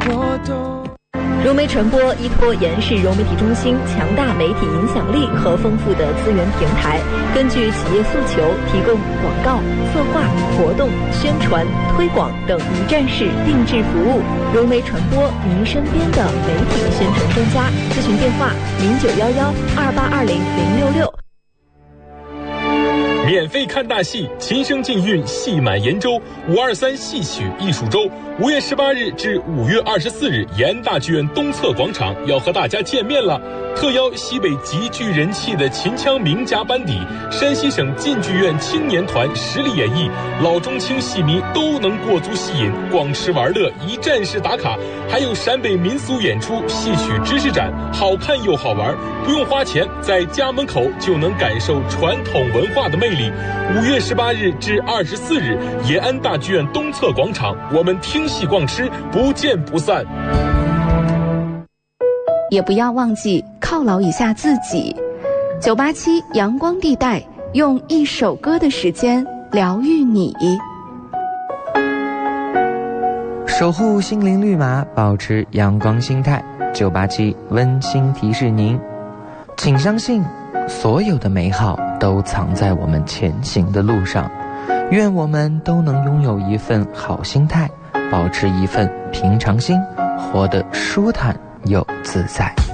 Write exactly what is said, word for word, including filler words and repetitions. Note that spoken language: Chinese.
我懂。 融媒传播依托延世融媒体中心强大媒体影响力和丰富的资源平台，根据企业诉求，提供广告、策划、活动、宣传、推广等一站式定制服务。融媒传播，您身边的媒体宣传专家。咨询电话：零九幺幺二八二零零六六。 免费看大戏，琴声尽韵，戏满延州。五二三戏曲艺术周，五月十八日至五月二十四日，延安大剧院东侧广场要和大家见面了。特邀西北极具人气的秦腔名家班底，山西省晋剧院青年团实力演绎，老中青戏迷都能过足戏瘾，逛吃玩乐，一站式打卡。还有陕北民俗演出、戏曲知识展，好看又好玩，不用花钱，在家门口就能感受传统文化的魅力。五月十八日至二十四日，延安大剧院东侧广场，我们听戏逛吃，不见不散。 也不要忘记犒劳一下自己。九八七阳光地带，用一首歌的时间疗愈你。 守护心灵绿码，保持阳光心态。九八七温馨提示您，请相信所有的美好都藏在我们前行的路上。愿我们都能拥有一份好心态，保持一份平常心，活得舒坦又自在。